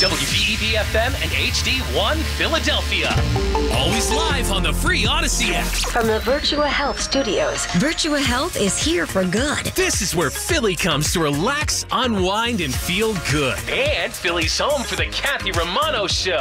WVEB-FM and HD1 Philadelphia. Always live on the free Odyssey app. From the Virtua Health Studios. Virtua Health is here for good. This is where Philly comes to relax, unwind, and feel good. And Philly's home for the Kathy Romano Show.